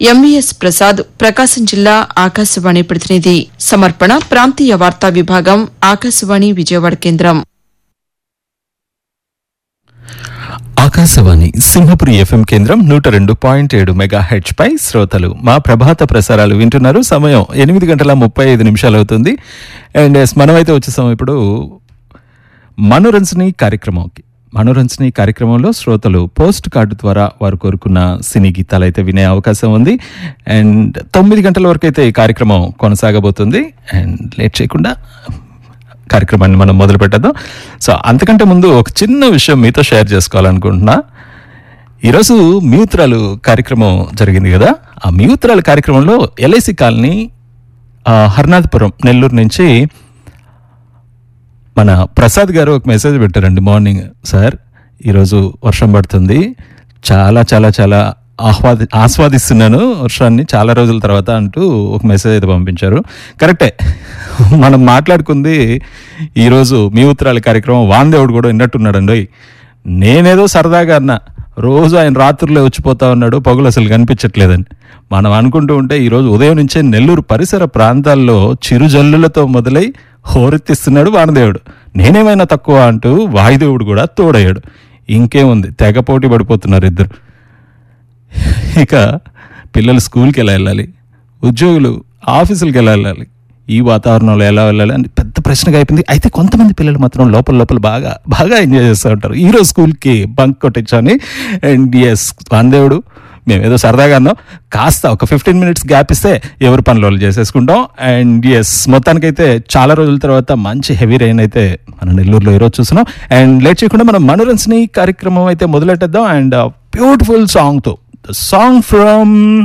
MVS Prasad ప్రకాశం జిల్లా ఆకాశవాణి ప్రతినిధి. సమర్పణ ప్రాంతీయ వార్తా విభాగం ఆకాశవాణి విజయవాడ కేంద్రం. ఆకాశవాణి సింహపురి ఎఫ్ఎం కేంద్రం 102.7 మెగాహెర్ట్జ్ పై శ్రోతలు మా ప్రభాత ప్రసారాలు వింటున్నారు. సమయం 8:35 అవుతుంది. అండ్ మనమైతే వచ్చేసాం ఇప్పుడు మనోరంజని కార్యక్రమంకి. మనోరంజని కార్యక్రమంలో శ్రోతలు పోస్ట్ కార్డు ద్వారా వారు కోరుకున్న సినీ గీతాలు అయితే వినే అవకాశం ఉంది. అండ్ 9 గంటల వరకు అయితే ఈ కార్యక్రమం కొనసాగబోతుంది. అండ్ లేట్ చేయకుండా కార్యక్రమాన్ని మనం మొదలు పెట్టేద్దాం. సో అంతకంటే ముందు ఒక చిన్న విషయం మీతో షేర్ చేసుకోవాలనుకుంటున్నా. ఈరోజు మీ ఉత్తరాలు కార్యక్రమం జరిగింది కదా. ఆ మీ ఉత్తరాల కార్యక్రమంలో ఎల్ఐసి కాలనీ హర్నాథపురం నెల్లూరు నుంచి మన ప్రసాద్ గారు ఒక మెసేజ్ పెట్టారండి. మార్నింగ్, సార్ ఈరోజు వర్షం పడుతుంది, చాలా చాలా చాలా ఆస్వాదిస్తున్నాను వర్షాన్ని చాలా రోజుల తర్వాత అంటూ ఒక మెసేజ్ అయితే పంపించారు. కరెక్టే, మనం మాట్లాడుకుంది ఈరోజు మీ ఉత్తరాల కార్యక్రమం వాందేవుడు కూడా విన్నట్టున్నాడండి. నేనేదో సరదాగా అన్నా, రోజు ఆయన రాత్రులే వచ్చిపోతా ఉన్నాడు, పగులు అసలు కనిపించట్లేదని. మనం అనుకుంటూ ఉంటే ఈరోజు ఉదయం నుంచే నెల్లూరు పరిసర ప్రాంతాల్లో చిరుజల్లులతో మొదలై హోరెత్తిస్తున్నాడు వానదేవుడు. నేనేమైనా తక్కువ అంటూ వాయుదేవుడు కూడా తోడయ్యాడు. ఇంకేముంది, తెగ పోటీ పడిపోతున్నారు ఇద్దరు. ఇక పిల్లలు స్కూల్కి ఎలా వెళ్ళాలి, ఉద్యోగులు ఆఫీసులకి ఎలా వెళ్ళాలి, ఈ వాతావరణంలో ఎలా వెళ్ళాలి అని పెద్ద ప్రశ్నగా అయిపోయింది. అయితే కొంతమంది పిల్లలు మాత్రం లోపల బాగా బాగా ఎంజాయ్ చేస్తూ ఉంటారు. ఈరోజు స్కూల్కి బంక్ కొట్టించని. అండ్ ఎస్, వానదేవుడు మేమేదో సరదాగా అన్నాం, కాస్త ఒక 15 minutes గ్యాప్ ఇస్తే ఎవరి పనులు వాళ్ళు చేసేసుకుంటాం. అండ్ ఎస్, మొత్తానికైతే చాలా రోజుల తర్వాత మంచి హెవీ రైన్ అయితే మన నెల్లూరులో ఈరోజు చూస్తున్నాం. అండ్ లేట్ చేయకుండా మనం మనోరంజని కార్యక్రమం అయితే మొదలెట్టేద్దాం. And beautiful సాంగ్తో, the song from